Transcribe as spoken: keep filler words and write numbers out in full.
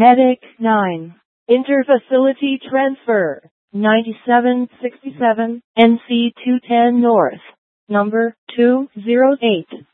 Medic nine. Interfacility transfer. ninety-seven sixty-seven, N C two ten North. Number two zero eight.